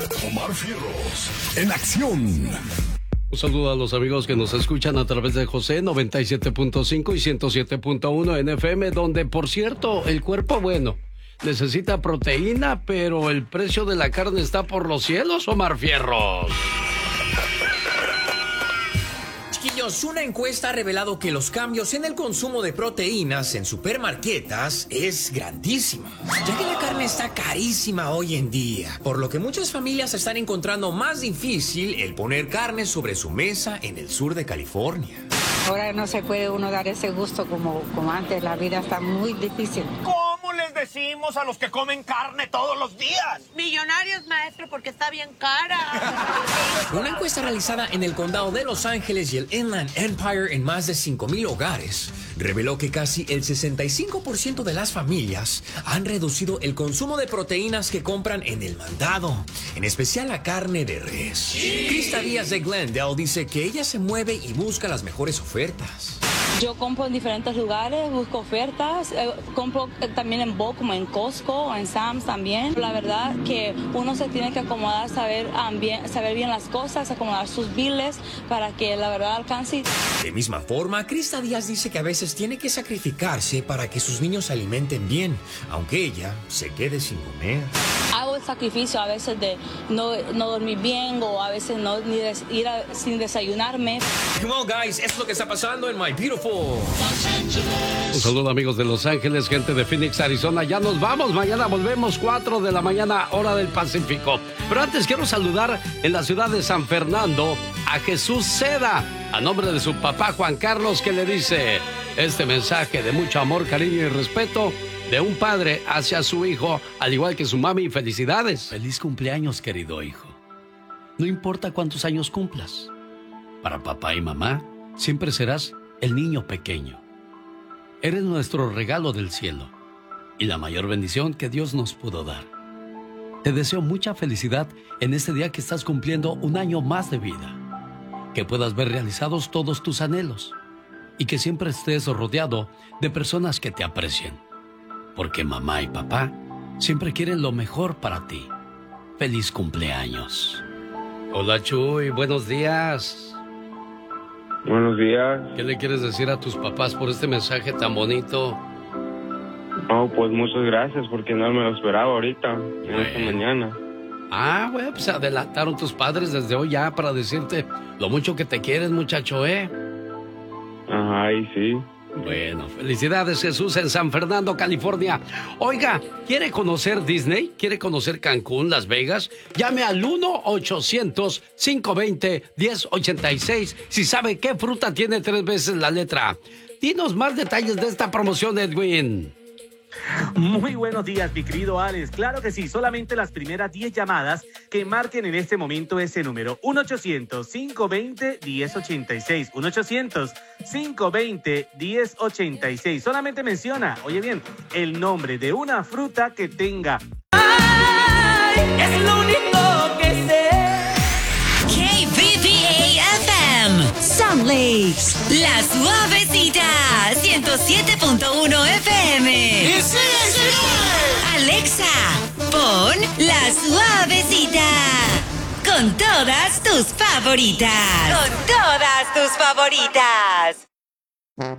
Omar Fierros, en acción. Un saludo a los amigos que nos escuchan a través de José 97.5 y 107.1 en FM, donde, por cierto, el cuerpo, bueno, necesita proteína, pero el precio de la carne está por los cielos, Omar Fierros. Chiquillos, una encuesta ha revelado que los cambios en el consumo de proteínas en supermarquetas es grandísima, ya que la carne está carísima hoy en día, por lo que muchas familias están encontrando más difícil el poner carne sobre su mesa en el sur de California. Ahora no se puede uno dar ese gusto como antes, la vida está muy difícil. ¿Cómo les decimos a los que comen carne todos los días? Millonarios, maestro, porque está bien cara. Una encuesta realizada en el condado de Los Ángeles y el Inland Empire en más de 5,000 hogares reveló que casi el 65% de las familias han reducido el consumo de proteínas que compran en el mandado, en especial la carne de res. Krista Díaz de Glendale dice que ella se mueve y busca las mejores ofertas. Yo compro en diferentes lugares, busco ofertas, compro también en Bulk, como en Costco o en Sam's también. La verdad que uno se tiene que acomodar, saber bien las cosas, acomodar sus biles para que la verdad alcance. De misma forma, Krista Díaz dice que a veces tiene que sacrificarse para que sus niños se alimenten bien, aunque ella se quede sin comer. Hago el sacrificio a veces de no dormir bien o a veces sin desayunarme. Come on, guys, esto es lo que está pasando en My Beautiful. Un saludo, amigos de Los Ángeles, gente de Phoenix, Arizona. Ya nos vamos, mañana volvemos 4 de la mañana, hora del Pacífico. Pero antes quiero saludar en la ciudad de San Fernando a Jesús Seda, a nombre de su papá Juan Carlos, que le dice este mensaje de mucho amor, cariño y respeto de un padre hacia su hijo, al igual que su mami. Felicidades. Feliz cumpleaños, querido hijo. No importa cuántos años cumplas, para papá y mamá siempre serás el niño pequeño. Eres nuestro regalo del cielo y la mayor bendición que Dios nos pudo dar. Te deseo mucha felicidad en este día que estás cumpliendo un año más de vida. Que puedas ver realizados todos tus anhelos y que siempre estés rodeado de personas que te aprecien. Porque mamá y papá siempre quieren lo mejor para ti. Feliz cumpleaños. Hola, Chuy, buenos días. Buenos días. ¿Qué le quieres decir a tus papás por este mensaje tan bonito? Oh, pues muchas gracias porque no me lo esperaba ahorita, en esta mañana. Ah, bueno, pues se adelantaron tus padres desde hoy ya para decirte lo mucho que te quieres, muchacho, ¿eh? Ajá, y sí. Bueno, felicidades, Jesús, en San Fernando, California. Oiga, ¿quiere conocer Disney? ¿Quiere conocer Cancún, Las Vegas? Llame al 1-800-520-1086 si sabe qué fruta tiene 3 veces la letra. Dinos más detalles de esta promoción, Edwin. Muy buenos días, mi querido Alex. Claro que sí, solamente las primeras 10 llamadas que marquen en este momento ese número. 1-800-520-1086. 1-800-520-1086. Solamente menciona, oye bien, el nombre de una fruta que tenga. Ay, es lo único que sé. KBPA-FM, Sun Lakes, La Suavecita, 107.1 FM. Alexa, pon La Suavecita. Con todas tus favoritas. Con todas tus favoritas.